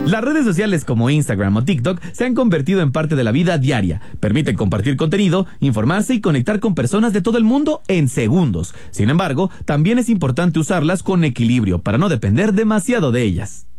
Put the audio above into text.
Las redes sociales como Instagram o TikTok se han convertido en parte de la vida diaria. Permiten compartir contenido, informarse y conectar con personas de todo el mundo en segundos. Sin embargo, también es importante usarlas con equilibrio para no depender demasiado de ellas.